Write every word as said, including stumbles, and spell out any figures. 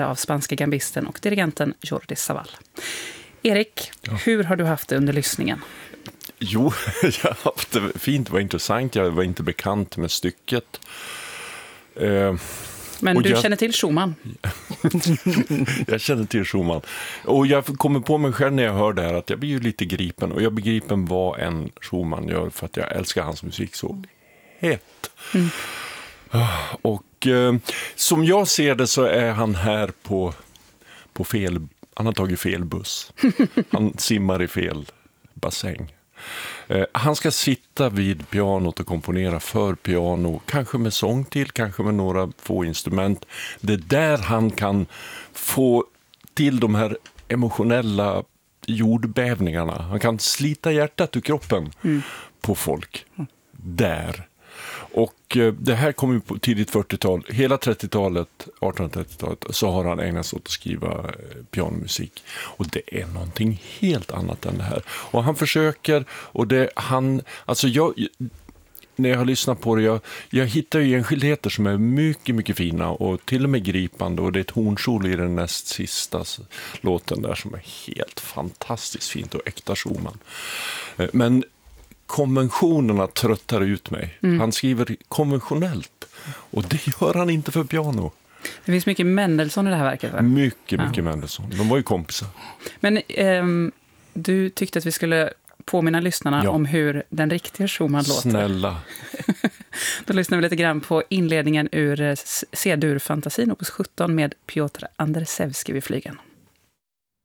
av spanska gambisten och dirigenten Jordi Savall. Erik, ja. hur har du haft det under lyssningen? Jo, jag har haft det fint, det var intressant. Jag var inte bekant med stycket. Eh, Men du jag, känner till Schumann? jag känner till Schumann. Och jag kommer på mig själv när jag hör det här att jag blir ju lite gripen. Och jag begriper vad en Schumann gör för att jag älskar hans musik så hett. Mm. Och eh, som jag ser det så är han här på, på fel, han har tagit fel buss. Han simmar i fel bassäng. Eh, han ska sitta vid pianot och komponera för piano, kanske med sång till, kanske med några få instrument. Det är där han kan få till de här emotionella jordbävningarna. Han kan slita hjärtat ur kroppen mm. på folk. Där. Och eh, det här kom ju på tidigt fyrtiotal. Hela trettiotalet, artonhundratrettiotalet så har han ägnat sig åt att skriva eh, pianomusik. Och det är någonting helt annat än det här. Och han försöker, och det han, alltså jag, när jag har lyssnat på det, jag, jag hittar ju enskildheter som är mycket, mycket fina och till och med gripande. Och det är ett hornsolo i den näst sista låten där som är helt fantastiskt fint och äkta Schumann. Eh, men konventionerna tröttar ut mig. Mm. Han skriver konventionellt. Och det gör han inte för piano. Det finns mycket Mendelssohn i det här verket, va? Mycket, mycket ja. Mendelssohn. De var ju kompisar. Men ehm, du tyckte att vi skulle påminna lyssnarna ja. om hur den riktiga Schumann låter. Snälla. Då lyssnar vi lite grann på inledningen ur C-dur-fantasin opus sjutton med Piotr Andrzejewski vid flygen.